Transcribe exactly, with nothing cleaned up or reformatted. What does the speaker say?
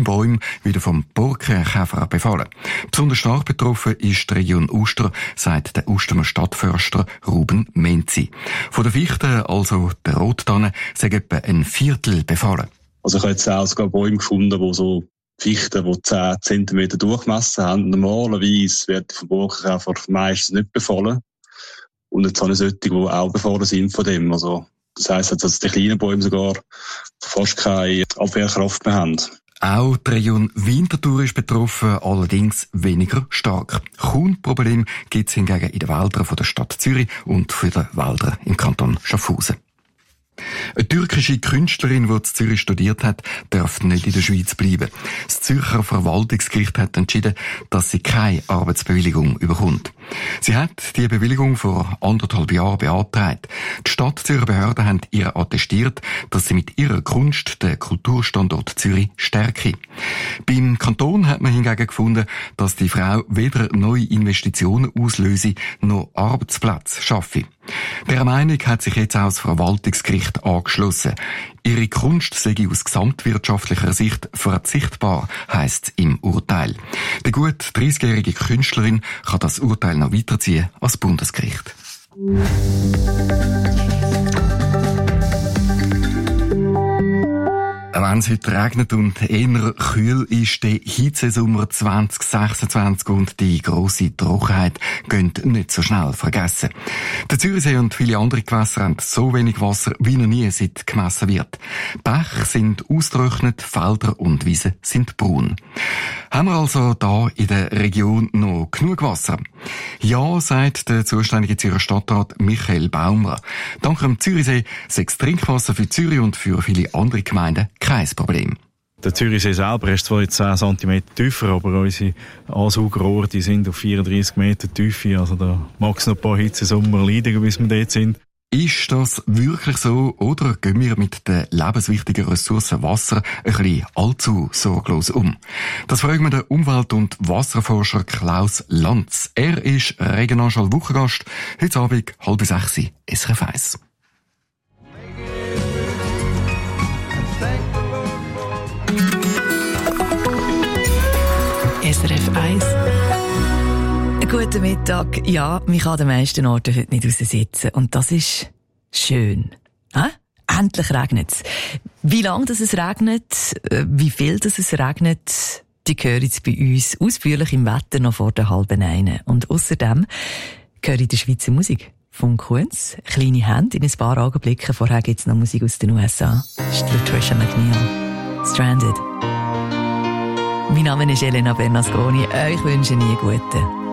Bäume wieder vom Borkenkäfer befallen. Besonders stark betroffen ist die Region Uster, sagt der Ustermer Stadtförster Ruben Menzi. Von der Fichte, also der Rottanne, sind etwa ein Viertel befallen. Also ich habe jetzt auch sogar Bäume gefunden, die so Fichten, die zehn Zentimeter Durchmesser haben. Normalerweise wird vom Borkenkäfer meistens nicht befallen. Und jetzt habe ich solche, die auch befallen sind von dem. Also, das heisst, dass die kleinen Bäume sogar fast keine Abwehrkraft mehr haben. Auch die Region Winterthur ist betroffen, allerdings weniger stark. Kaum Problem gibt es hingegen in den Wäldern von der Stadt Zürich und für die Wälder im Kanton Schaffhausen. Eine türkische Künstlerin, die in Zürich studiert hat, darf nicht in der Schweiz bleiben. Das Zürcher Verwaltungsgericht hat entschieden, dass sie keine Arbeitsbewilligung bekommt. Sie hat die Bewilligung vor anderthalb Jahren beantragt. Die Stadt Zürcher Behörden haben ihr attestiert, dass sie mit ihrer Kunst den Kulturstandort Zürich stärke. Beim Kanton hat man hingegen gefunden, dass die Frau weder neue Investitionen auslöse, noch Arbeitsplätze schaffe. Der Meinung hat sich jetzt auch das Verwaltungsgericht angeschlossen. Ihre Kunst sei aus gesamtwirtschaftlicher Sicht verzichtbar, heisst es im Urteil. Die gut dreißigjährige Künstlerin kann das Urteil noch weiterziehen als Bundesgericht. Wenn es heute regnet und eher kühl ist, der Hitzesommer zwanzig sechsundzwanzig und die grosse Trockenheit gehen nicht so schnell vergessen. Der Zürichsee und viele andere Gewässer haben so wenig Wasser, wie noch nie seit gemessen wird. Bäche sind ausgetrocknet, Felder und Wiesen sind braun. Haben wir also da in der Region noch genug Wasser? Ja, sagt der zuständige Zürcher Stadtrat Michael Baumler. Dank dem Zürichsee sei das Trinkwasser für Zürich und für viele andere Gemeinden kein Problem. Der Zürichsee selber ist zwar jetzt zehn Zentimeter tiefer, aber unsere Ansaugrohre, die sind auf vierunddreissig Meter Tiefe. Also da mag es noch ein paar Hitzesommer leiden, bis wir dort sind. Ist das wirklich so, oder gehen wir mit der lebenswichtigen Ressource Wasser ein bisschen allzu sorglos um? Das fragen wir den Umwelt- und Wasserforscher Klaus Lanz. Er ist Regenanschall-Wochengast, heute Abend halb sechs, S R F eins. S R F eins. Guten Mittag. Ja, man kann an den meisten Orten heute nicht raussitzen. Und das ist schön. Hä? Endlich regnet es. Wie lange das es regnet, wie viel das es regnet, die hören jetzt bei uns ausführlich im Wetter noch vor der halben einen. Und außerdem höre ich die Schweizer Musik. Von Kunz, kleine Hände in ein paar Augenblicken. Vorher gibt es noch Musik aus den U S A. Das ist Latricia McNeil. Stranded. Mein Name ist Elena Bernasconi. Ich wünsche Ihnen einen guten